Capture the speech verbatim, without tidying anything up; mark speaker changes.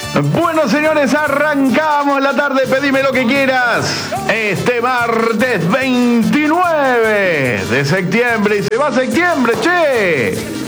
Speaker 1: Bueno, señores, arrancamos la tarde. Pedime lo que quieras. Este martes veintinueve de septiembre. Y se va septiembre, che.